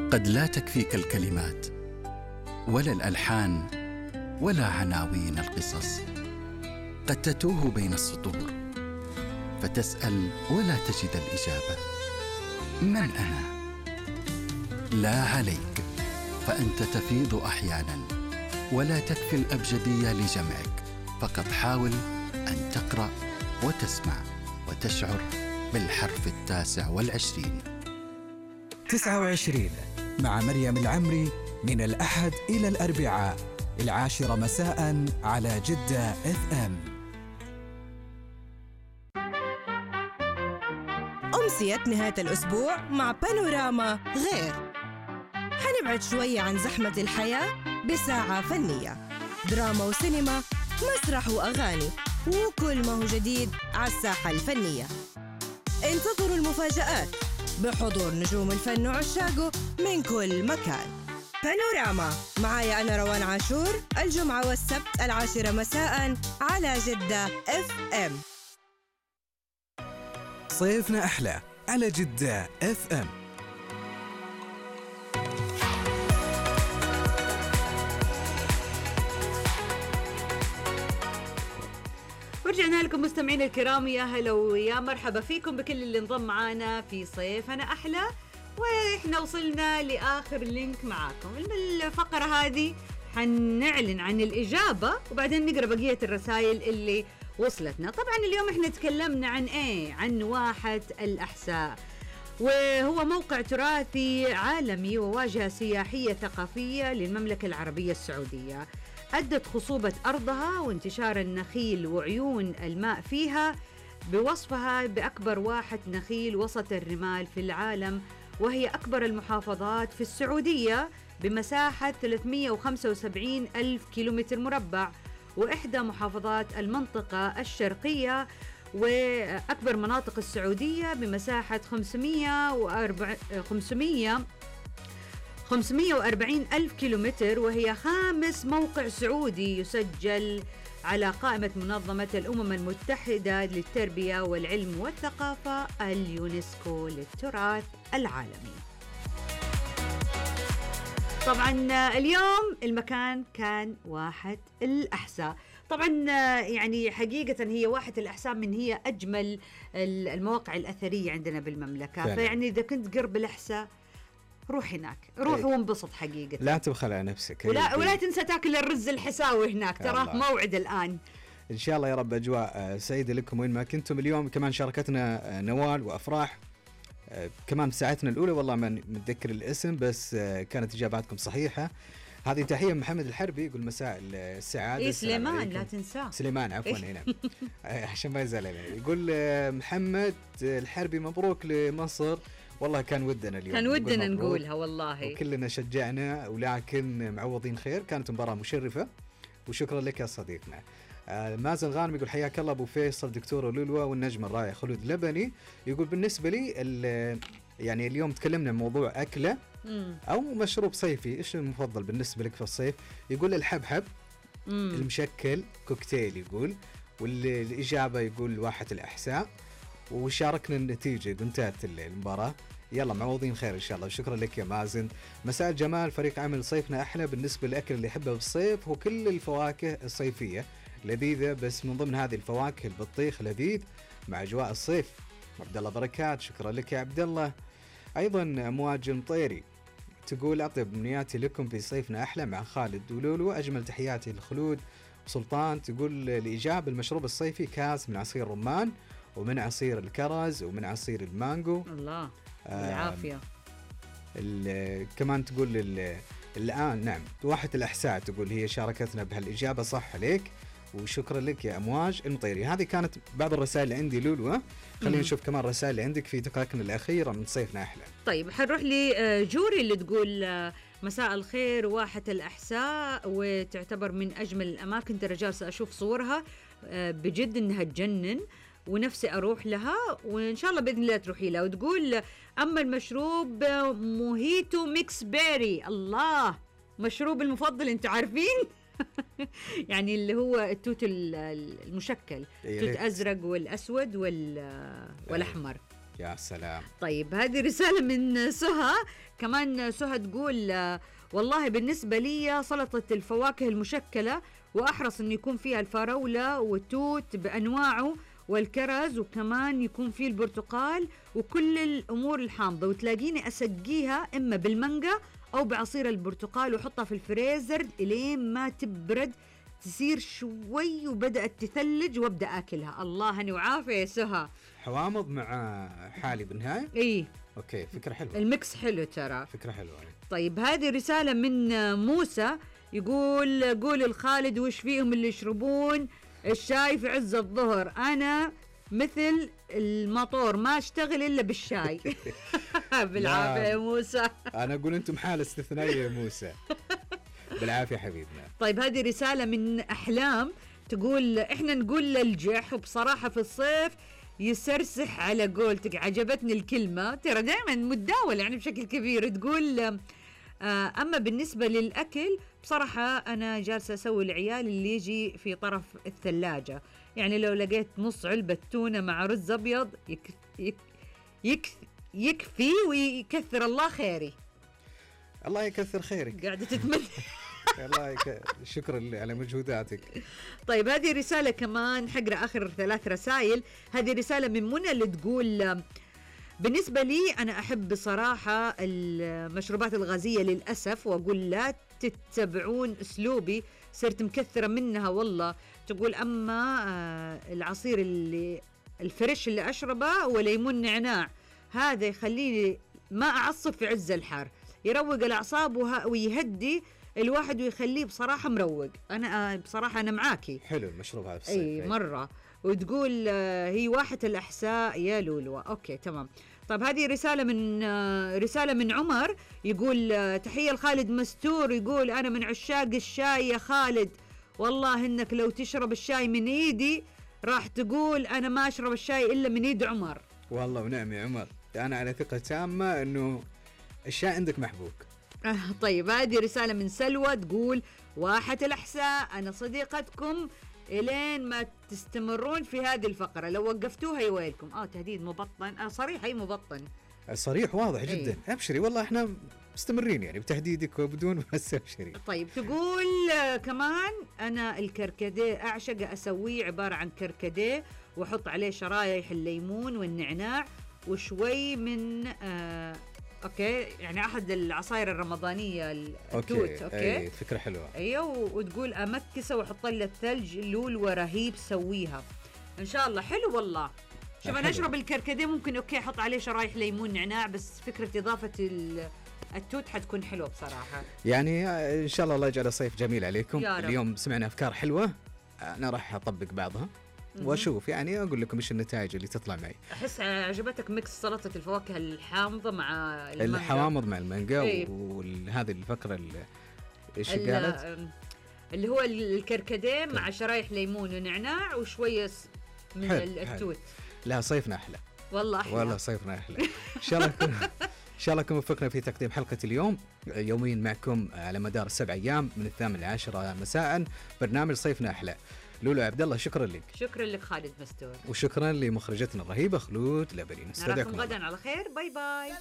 قد لا تكفيك الكلمات ولا الألحان ولا عناوين القصص. قد تتوه بين السطور فتسأل ولا تجد الإجابة. من أنا؟ لا عليك، فأنت تفيض أحيانا ولا تكفي الأبجدية لجمعك. فقط حاول أن تقرأ وتسمع وتشعر بالحرف 29. 29 مع مريم العمري من الأحد إلى الأربعاء 10 مساء على جدة FM. أمسية نهاية الأسبوع مع بانوراما غير. حنبعد شوية عن زحمة الحياة بساعة فنية، دراما وسينما، مسرح وأغاني، وكل ما هو جديد على الساحة الفنية. انتظروا المفاجآت بحضور نجوم الفن وعشاقه من كل مكان. بانوراما معايا أنا روان عاشور، الجمعة والسبت 10 مساء على جدة FM. صيفنا أحلى على جدة FM. ورجعنا لكم مستمعين الكرام، يا هلا ويا مرحبا فيكم بكل اللي انضم معانا في صيفنا أحلى. وإحنا وصلنا لآخر لينك معاكم. الفقرة هذه حنعلن عن الإجابة وبعدين نقرأ بقية الرسائل اللي وصلتنا. طبعا اليوم إحنا تكلمنا عن إيه؟ عن واحة الأحساء، وهو موقع تراثي عالمي وواجهة سياحية ثقافية للمملكة العربية السعودية. أدت خصوبة أرضها وانتشار النخيل وعيون الماء فيها بوصفها بأكبر واحة نخيل وسط الرمال في العالم، وهي أكبر المحافظات في السعودية بمساحة 375 ألف كيلومتر مربع، وإحدى محافظات المنطقة الشرقية، وأكبر مناطق السعودية بمساحة 540 ألف كيلومتر، وهي خامس موقع سعودي يسجل على قائمة منظمة الأمم المتحدة للتربية والعلم والثقافة اليونسكو للتراث العالمي. طبعا اليوم المكان كان واحة الأحساء. طبعا يعني حقيقة هي واحة الأحساء من هي أجمل المواقع الأثرية عندنا بالمملكة فعلا. فيعني إذا كنت قرب الأحساء روح هناك، روح وانبسط حقيقة، لا تبخل على نفسك ولا تنسى تاكل الرز الحساوي هناك، تراه موعد الآن إن شاء الله. يا رب أجواء سعيدة لكم وين ما كنتم. اليوم كمان شاركتنا نوال وأفراح كمان بساعتنا الأولى، والله ما متذكر الاسم بس كانت إجاباتكم صحيحة. هذه تحية محمد الحربي، يقول مساء السعادة. سليمان لا تنساه، سليمان عفوا هنا عشان ما يزعل. يقول محمد الحربي مبروك لمصر، والله كان ودنا اليوم، كان ودنا نقولها والله، وكلنا شجعنا، ولكن معوضين خير، كانت مباراة مشرفة وشكرا لك يا صديقنا. مازن غانم يقول حياك الله أبو فيصل دكتور لولوى والنجم الرائع خلود لبني. يقول بالنسبة لي يعني اليوم تكلمنا عن موضوع أكلة أو مشروب صيفي، إيش المفضل بالنسبة لك في الصيف؟ يقول الحبحب المشكل كوكتيل، يقول والإجابة يقول واحة الأحساء، وشاركنا النتيجة انتهت المباراة. يلا معوضين خير إن شاء الله. شكرا لك يا مازن. مساء الجمال فريق عمل صيفنا أحلى. بالنسبة للأكل اللي يحبه بالصيف هو كل الفواكه الصيفية لذيذة، بس من ضمن هذه الفواكه البطيخ لذيذ مع أجواء الصيف. عبد الله بركات شكرا لك يا عبد الله. أيضا أمواج المطيري تقول أطيب أمنياتي لكم في صيفنا أحلى مع خالد ولولو، أجمل تحياتي لخلود. سلطان تقول الإجابة المشروب الصيفي كاس من عصير رمان ومن عصير الكرز ومن عصير المانجو. الله بالعافية. كمان تقول الآن نعم واحة الأحساء تقول هي شاركتنا بهالإجابة، صح عليك وشكرا لك يا أمواج المطيري. هذه كانت بعض الرسائل اللي عندي لولو. خلينا نشوف كمان الرسائل اللي عندك في دقائقنا الأخيرة من صيفنا أحلى. طيب حنروح لجوري اللي تقول مساء الخير واحة الأحساء، وتعتبر من أجمل الأماكن، ترى جالسة أشوف صورها بجد إنها تجنن ونفسي أروح لها، وإن شاء الله بإذن الله تروحي لها. وتقول أما المشروب موهيتو ميكس بيري، الله مشروب المفضل أنتوا عارفين يعني اللي هو التوت المشكل، توت أزرق والأسود والأحمر. يا سلام. طيب هذه رسالة من سهى، كمان سهى تقول والله بالنسبة لي سلطة الفواكه المشكلة وأحرص أن يكون فيها الفراولة والتوت بأنواعه والكرز، وكمان يكون فيه البرتقال وكل الأمور الحامضة، وتلاقيني أسقيها إما بالمانجا أو بعصير البرتقال وحطها في الفريزر إلين ما تبرد تصير شوي وبدأت تثلج وابدأ أكلها. الله هني وعافية يا سهى. حوامض مع حالي بالنهاية. إيه اوكي فكرة حلوة. الميكس حلو ترى. فكرة حلوة يعني. طيب هذه رسالة من موسى يقول قول الخالد وش فيهم اللي يشربون الشاي في عز الظهر، أنا مثل المطور ما اشتغل إلا بالشاي. بالعافية يا موسى. أنا أقول أنتم حالة استثنائية يا موسى. بالعافية حبيبنا. طيب هذه رسالة من أحلام تقول إحنا نقول للجح، وبصراحة في الصيف يسرسح على قولتك، عجبتني الكلمة ترى دائما متداولة يعني بشكل كبير. تقول أما بالنسبة للأكل بصراحة أنا جالسة أسوي العيال اللي يجي في طرف الثلاجة، يعني لو لقيت نص علبة تونة مع رز أبيض يكفي ويكثر الله خيري. الله يكثر خيرك. قاعدة تتمنى. الله شكرا على مجهوداتك. طيب هذه رسالة كمان، حقرأ آخر 3 رسائل. هذه رسالة من منى اللي تقول بالنسبة لي أنا أحب بصراحة المشروبات الغازية للأسف، وأقول لا تتبعون أسلوبي صرت مكثرة منها والله. تقول أما العصير اللي الفريش اللي أشربه هو ليمون نعناع، هذا يخليني ما أعصب في عز الحر، يروق الأعصاب ويهدي الواحد ويخليه بصراحة مروق. أنا بصراحة أنا معاكي. حلو المشروب هذا في الصيف. أي مرة. وتقول هي واحة الأحساء يا لولوة. أوكي تمام. طيب هذه رسالة من عمر يقول تحية لخالد مستور، يقول أنا من عشاق الشاي يا خالد، والله إنك لو تشرب الشاي من إيدي راح تقول أنا ما أشرب الشاي إلا من إيد عمر. والله ونعم يا عمر، أنا على ثقة تامة إنه الشاي عندك محبوك. طيب هذه رسالة من سلوى تقول واحة الأحساء أنا صديقتكم إلين ما تستمرون في هذه الفقرة، لو وقفتوها يويلكم. تهديد مبطن. صريح أي مبطن صريح واضح جدا. أبشري والله إحنا مستمرين يعني بتهديدك وبدون بس أبشري. طيب تقول كمان أنا الكركديه أعشق أسويه، عبارة عن كركديه وأحط عليه شرايح الليمون والنعناع وشوي من اوكي يعني احد العصائر الرمضانيه التوت. اوكي أي فكره حلوه. ايوه وتقول امكسه واحط لها الثلج لول ورهيب سويها ان شاء الله. حلو والله. شوف انا اشرب الكركديه ممكن اوكي احط عليه شرايح ليمون نعناع، بس فكره اضافه التوت حتكون حلوه بصراحه. يعني ان شاء الله يجعل صيف جميل عليكم. اليوم سمعنا افكار حلوه، انا راح اطبق بعضها واشوف يعني اقول لكم ايش النتائج اللي تطلع معي. احس عجبتك ميكس سلطه الفواكه الحامضه مع المانجا. الحوامض مع المانجا. وهذه الفقره ايش قالت اللي هو الكركديه مع شرايح ليمون ونعناع وشويه من التوت. لا صيفنا احلى والله احلى. والله صيفنا احلى. ان شاء الله وفقنا في تقديم حلقه اليوم يوميا معكم على مدار 7 أيام من 8 إلى 10 مساء، برنامج صيفنا احلى. لولو عبد الله شكرا لك. شكرا لك خالد مستور. وشكرا لمخرجتنا الرهيبه خلود لبني. نراكم غدا على خير. باي باي.